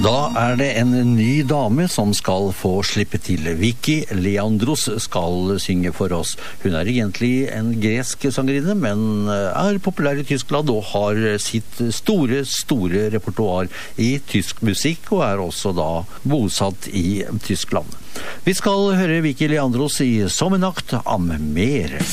Da det en ny dame som skal få slippe til. Vicky Leandros skal synge for oss. Hun egentlig en gresk sangerinne, men populær i Tyskland og har sitt store repertoar i tysk musikk, og også da bosatt i Tyskland. Vi skal høre Vicky Leandros i Sommernacht am Meer.